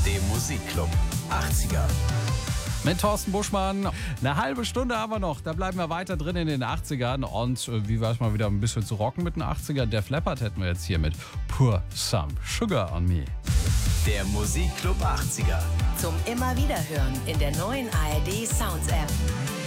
ARD Musikclub 80er. Mit Thorsten Buschmann. Eine halbe Stunde haben wir noch. Da bleiben wir weiter drin in den 80ern. Und wie war es mal wieder ein bisschen zu rocken mit den 80ern? Def Leppard hätten wir jetzt hier mit Pour Some Sugar on Me. Der Musikclub 80er. Zum immer wieder hören in der neuen ARD Sounds App.